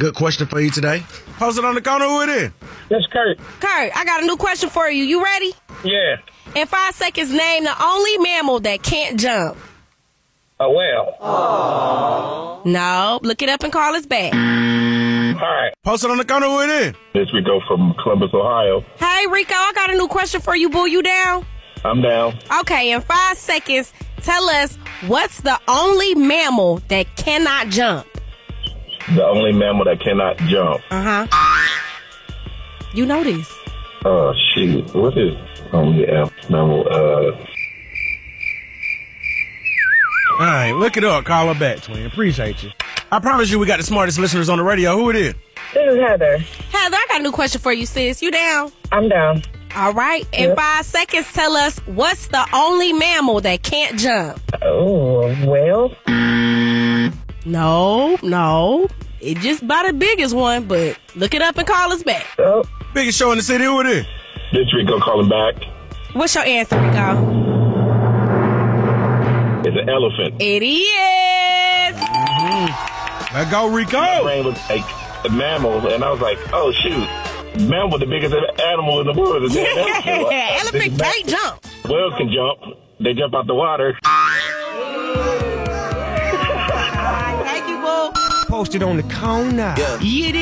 good question for you today. Post it on the corner. Who it is? That's Kurt. Kurt, I got a new question for you. You ready? Yeah. In 5 seconds, name the only mammal that can't jump. A whale. No, look it up and call us back. All right. Post it on the corner. Who it is? This Rico from Columbus, Ohio. Hey, Rico, I got a new question for you, boo. You down? I'm down. Okay, in 5 seconds, tell us what's the only mammal that cannot jump. The only mammal that cannot jump. You know this. Oh, shoot. What is only mammal? All right, look it up. Call her back, twin. Appreciate you. I promise you we got the smartest listeners on the radio. Who it is? This is Heather. Heather, I got a new question for you, sis. You down? I'm down. All right. In 5 seconds, tell us what's the only mammal that can't jump. Oh, whale? No. It just about the biggest one, but look it up and call us back. Oh. Biggest show in the city. Who it is? This Rico calling back. What's your answer, Rico? It's an elephant. It is. Let's go, Rico. My brain was like a mammal, and I was like, oh, shoot. Mammal, the biggest animal in the world. Is an elephant. Elephant can't jump. Whales can jump. They jump out the water. Thank you, boo. Posted on the corner. Yeah.